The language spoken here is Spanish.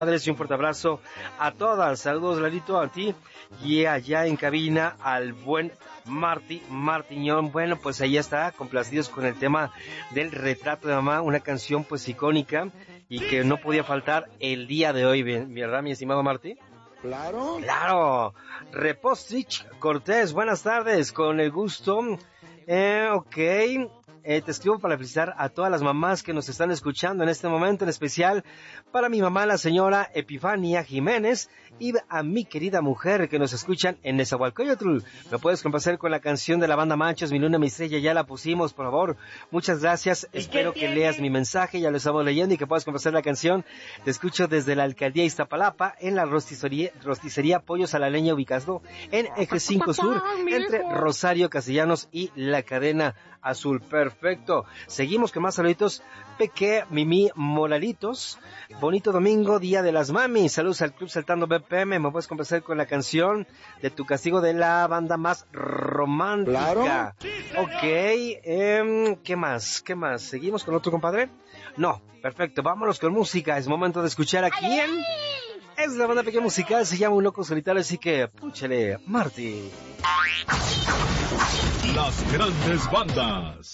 Padres, y un fuerte abrazo a todas. Saludos, Lalito, a ti y allá en cabina al buen Martiñón. Bueno, pues ahí está, complacidos con el tema del retrato de mamá, una canción pues icónica y que no podía faltar el día de hoy, ¿verdad, mi estimado Martí? Claro. Claro. Repostrich Cortés, buenas tardes, con el gusto. Ok. Te escribo para felicitar a todas las mamás que nos están escuchando en este momento, en especial para mi mamá, la señora Epifania Jiménez, y a mi querida mujer que nos escuchan en Nezahualcóyotl. ¿Me puedes complacer con la canción de la banda Machos, Mi Luna, Mi Estrella? Ya la pusimos, por favor. Muchas gracias. Espero que leas mi mensaje, ya lo estamos leyendo, y que puedas complacer la canción. Te escucho desde la alcaldía Iztapalapa, en la rosticería Pollos a la Leña, ubicado en Eje 5 Sur, entre Rosario Castellanos y la Cadena Azul. Perfecto. Seguimos con más saluditos. Peque Mimi Moralitos. Bonito domingo, día de las mamis. Saludos al Club Saltando BPM. Me puedes complacer con la canción de Tu Castigo, de la banda más romántica. Claro. Ok. ¿Qué más? ¿Seguimos con otro compadre? No. Perfecto. Vámonos con música. Es momento de escuchar a quién. Es la banda Peque Musical. Se llama Un Loco Solitario. Así que púchale, Marty. Las grandes bandas.